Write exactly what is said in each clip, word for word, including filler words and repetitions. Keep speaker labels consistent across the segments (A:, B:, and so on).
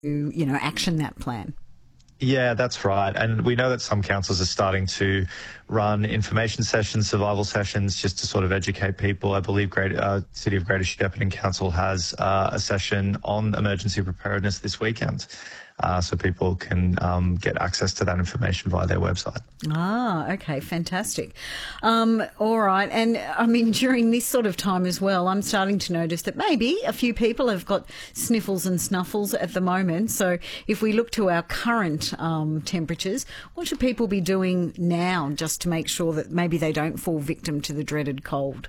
A: you know, action that plan.
B: Yeah, that's right. And we know that some councils are starting to run information sessions, survival sessions, just to sort of educate people. I believe Great, uh, City of Greater Shepparton Council has uh, a session on emergency preparedness this weekend. Uh, so people can um, get access to that information via their website.
A: Ah, okay, fantastic. Um, all right. And I mean, during this sort of time as well, I'm starting to notice that maybe a few people have got sniffles and snuffles at the moment. So if we look to our current um, temperatures, what should people be doing now just to make sure that maybe they don't fall victim to the dreaded cold?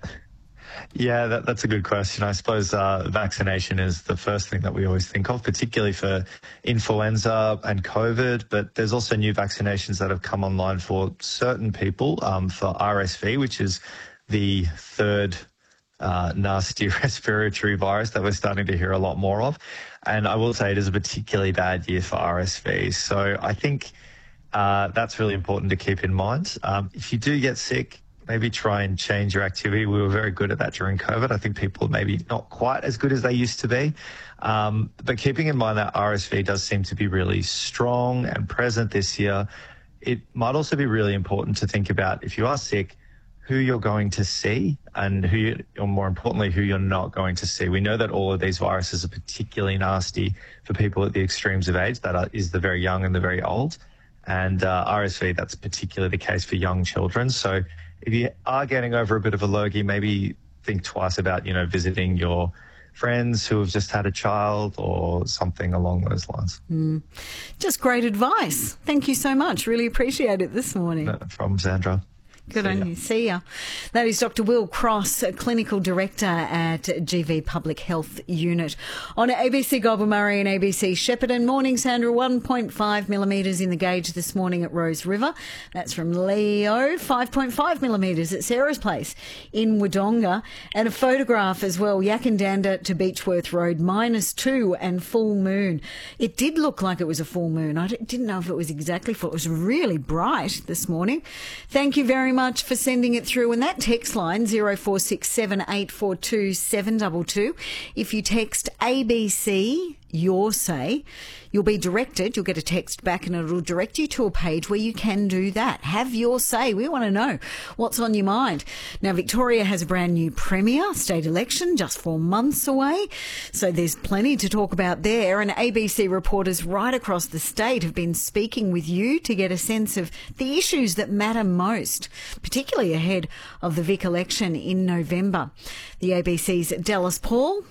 B: Yeah, that, that's a good question. I suppose uh, vaccination is the first thing that we always think of, particularly for influenza and COVID. But there's also new vaccinations that have come online for certain people um, for R S V, which is the third uh, nasty respiratory virus that we're starting to hear a lot more of. And I will say it is a particularly bad year for R S V. So I think uh, that's really important to keep in mind. Um, if you do get sick, maybe try and change your activity. We were very good at that during COVID. I think people maybe not quite as good as they used to be. Um, but keeping in mind that R S V does seem to be really strong and present this year, it might also be really important to think about, if you are sick, who you're going to see and who, you, or more importantly, who you're not going to see. We know that all of these viruses are particularly nasty for people at the extremes of age, that are, is the very young and the very old. And uh, R S V, that's particularly the case for young children. So if you are getting over a bit of a lurgy, maybe think twice about, you know, visiting your friends who have just had a child or something along those lines.
A: Mm. Just great advice. Thank you so much. Really appreciate it this morning.
B: No problem, Sandra.
A: Good on you. See ya. That is Doctor Will Cross, Clinical Director at G V Public Health Unit. On A B C Goulburn-Murray and A B C Shepparton, morning, Sandra, one point five millimetres in the gauge this morning at Rose River. That's from Leo. five point five millimetres at Sarah's Place in Wodonga. And a photograph as well, Yakandanda to Beechworth Road, minus two and full moon. It did look like it was a full moon. I didn't know if it was exactly full. It was really bright this morning. Thank you very much for sending it through. And that text line, zero four six seven eight four two seven two two. If you text A B C, your say, you'll be directed, you'll get a text back and it'll direct you to a page where you can do that. Have your say. We want to know what's on your mind. Now, Victoria has a brand new premier, state election, just four months away. So there's plenty to talk about there. And A B C reporters right across the state have been speaking with you to get a sense of the issues that matter most, particularly ahead of the Vic election in November. The A B C's Dallas Paul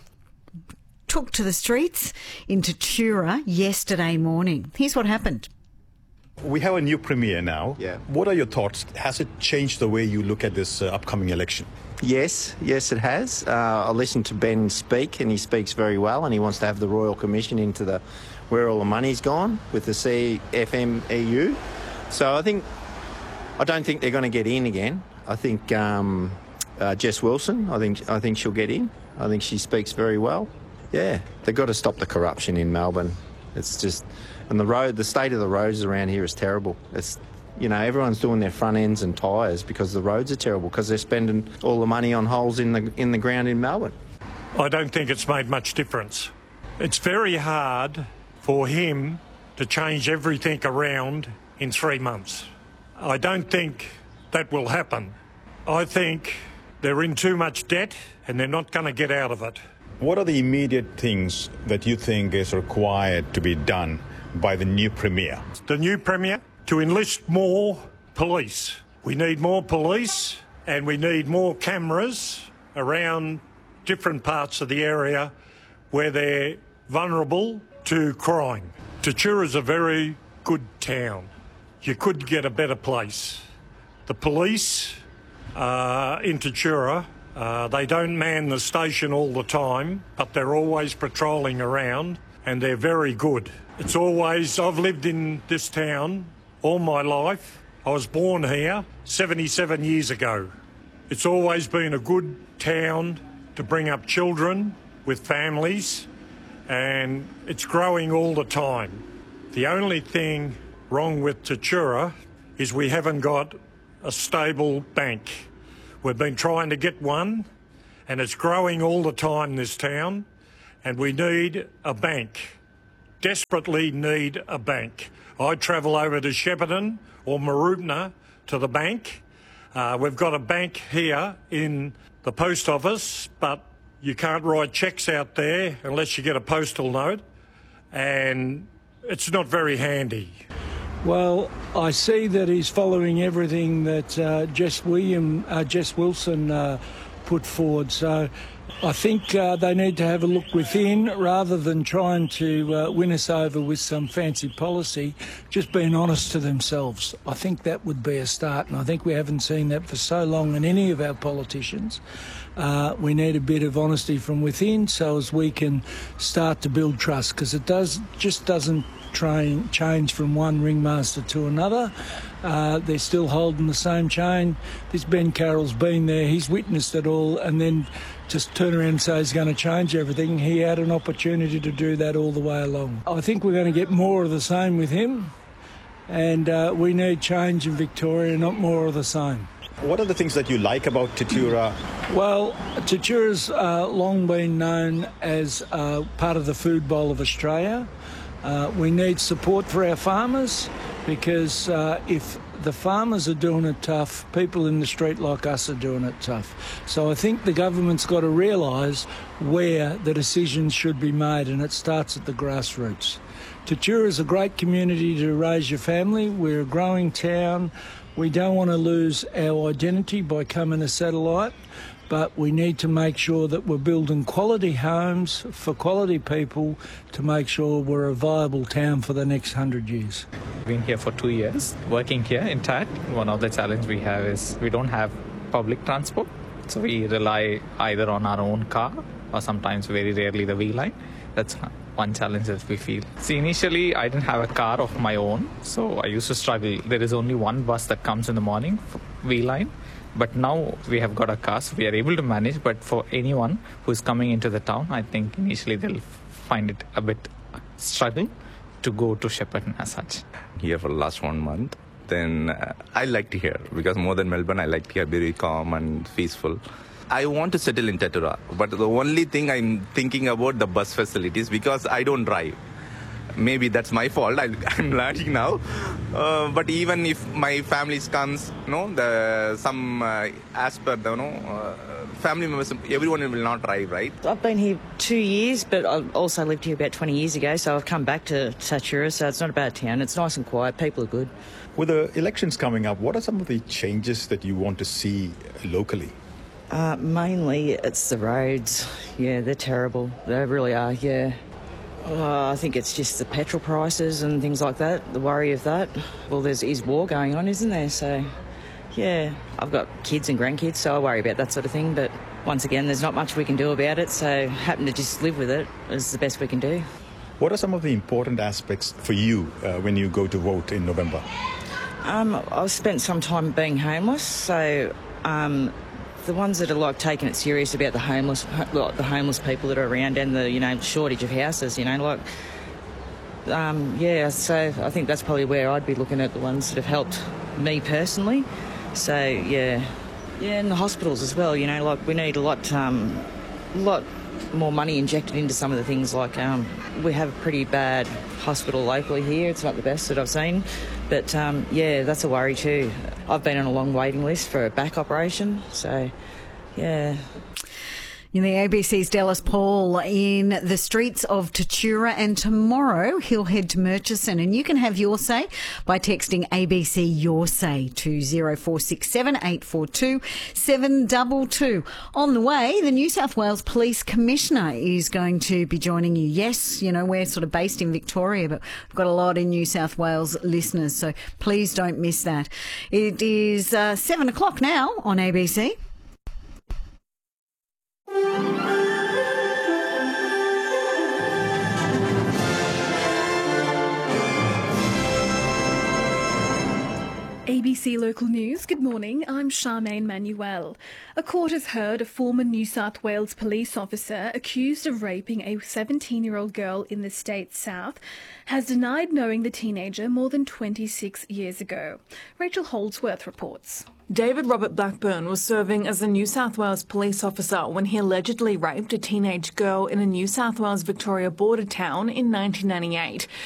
A: took to the streets in Tatura yesterday morning. Here's what happened.
C: We have a new premier now.
D: Yeah.
C: What are your thoughts? Has it changed the way you look at this uh, upcoming election?
D: Yes, yes, it has. Uh, I listened to Ben speak, and he speaks very well, and he wants to have the Royal Commission into the where all the money's gone with the C F M E U. So I think, I don't think they're going to get in again. I think um, uh, Jess Wilson, I think, I think she'll get in. I think she speaks very well. Yeah, they've got to stop the corruption in Melbourne. It's just, and the road, the state of the roads around here is terrible. It's, you know, everyone's doing their front ends and tyres because the roads are terrible because they're spending all the money on holes in the in the ground in Melbourne.
E: I don't think it's made much difference. It's very hard for him to change everything around in three months. I don't think that will happen. I think they're in too much debt and they're not going to get out of it.
C: What are the immediate things that you think is required to be done by the new premier?
E: The new premier, to enlist more police. We need more police and we need more cameras around different parts of the area where they're vulnerable to crime. Tatura's a very good town. You could get a better place. The police uh, in Tatura, Uh, they don't man the station all the time, but they're always patrolling around and they're very good. It's always, I've lived in this town all my life. I was born here seventy-seven years ago. It's always been a good town to bring up children with families, and it's growing all the time. The only thing wrong with Tatura is we haven't got a stable bank. We've been trying to get one, and it's growing all the time, this town, and we need a bank desperately need a bank. I travel over to Shepparton or Mooroopna to the bank. Uh, we've got a bank here in the post office, but you can't write cheques out there unless you get a postal note, and it's not very handy.
F: Well, I see that he's following everything that uh, Jess William, uh, Jess Wilson uh, put forward. So I think uh, they need to have a look within rather than trying to uh, win us over with some fancy policy, just being honest to themselves. I think that would be a start, and I think we haven't seen that for so long in any of our politicians. Uh, we need a bit of honesty from within so as we can start to build trust, because it does just doesn't train, change from one ringmaster to another. Uh, they're still holding the same chain. This Ben Carroll's been there, he's witnessed it all, and then just turn around and say he's going to change everything. He had an opportunity to do that all the way along. I think we're going to get more of the same with him, and uh, we need change in Victoria, not more of the same.
C: What are the things that you like about Tatura?
F: Well, Tatura's uh, long been known as uh, part of the food bowl of Australia. Uh, we need support for our farmers, because uh, if the farmers are doing it tough, people in the street like us are doing it tough. So I think the government's got to realise where the decisions should be made, and it starts at the grassroots. Tatura is a great community to raise your family. We're a growing town. We don't want to lose our identity by becoming a satellite, but we need to make sure that we're building quality homes for quality people to make sure we're a viable town for the next hundred years.
G: Been here for two years, working here in T A T. One of the challenges we have is we don't have public transport, so we rely either on our own car or sometimes very rarely the V line. That's one challenge that we feel. See, initially I didn't have a car of my own, so I used to struggle. There is only one bus that comes in the morning, V line. But now we have got a car, so we are able to manage. But for anyone who's coming into the town, I think initially they'll find it a bit struggle to go to Shepparton as such.
H: Here for the last one month, then uh, I liked here, because more than Melbourne, I liked here, very calm and peaceful. I want to settle in Tatura, but the only thing I'm thinking about the bus facilities, because I don't drive. Maybe that's my fault. I, I'm learning now. Uh, but even if my family comes, you know, the some uh, as per the, you know, uh, family members, everyone will not drive, right?
I: I've been here two years, but I also lived here about twenty years ago, so I've come back to Tatura, so it's not a bad town. It's nice and quiet. People are good.
C: With the elections coming up, what are some of the changes that you want to see locally?
I: Uh, mainly, it's the roads. Yeah, they're terrible. They really are, yeah. Uh, I think it's just the petrol prices and things like that, the worry of that. Well, there's is war going on, isn't there? So, yeah, I've got kids and grandkids, so I worry about that sort of thing. But once again, there's not much we can do about it, so happen to just live with it is the best we can do.
C: What are some of the important aspects for you uh, when you go to vote in November?
I: Um, I've spent some time being homeless, so... Um, the ones that are like taking it serious about the homeless, like the homeless people that are around, and the, you know, shortage of houses, you know, like, um, yeah. So I think that's probably where I'd be looking at the ones that have helped me personally. So yeah, yeah, and the hospitals as well. You know, like we need a lot, um, lot more money injected into some of the things. Like um, we have a pretty bad hospital locally here. It's not the best that I've seen. But, um, yeah, that's a worry too. I've been on a long waiting list for a back operation, so, yeah.
A: In the A B C's Dallas Paul in the streets of Tatura, and tomorrow he'll head to Murchison, and you can have your say by texting A B C Your Say to zero four six seven eight four two seven two two. On the way, the New South Wales Police Commissioner is going to be joining you. Yes, you know, we're sort of based in Victoria, but we've got a lot in New South Wales listeners, so please don't miss that. It is uh, seven o'clock now on A B C.
J: A A B C Local News. Good morning, I'm Charmaine Manuel. A court has heard a former New South Wales police officer accused of raping a seventeen-year-old girl in the state's south has denied knowing the teenager more than twenty-six years ago. Rachel Holdsworth reports.
K: David Robert Blackburn was serving as a New South Wales police officer when he allegedly raped a teenage girl in a New South Wales Victoria border town in nineteen ninety-eight.